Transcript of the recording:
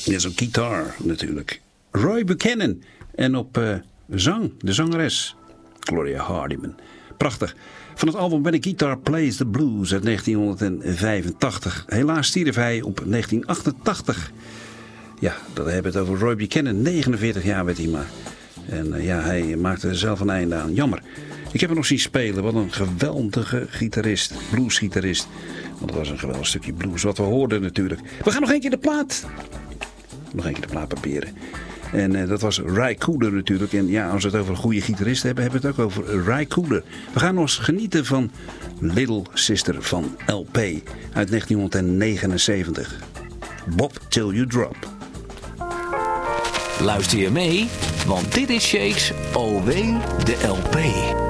Ja, zo'n gitaar natuurlijk. Roy Buchanan. En op zang, de zangeres Gloria Hardiman. Prachtig. Van het album When a Guitar Plays the Blues uit 1985. Helaas stierf hij op 1988. Ja, dat hebben we het over Roy Buchanan. 49 jaar werd hij maar. En hij maakte er zelf een einde aan. Jammer. Ik heb hem nog zien spelen. Wat een geweldige gitarist. Bluesgitarist. Want het was een geweldig stukje blues. Wat we hoorden natuurlijk. We gaan nog één keer de plaat. Nog één keer de plaat proberen. En dat was Ry Cooder natuurlijk. En ja, als we het over een goede gitarist hebben, hebben we het ook over Ry Cooder. We gaan nog eens genieten van Little Sister van LP uit 1979. Bob Till You Drop. Luister je mee? Want dit is Shakes OW de LP.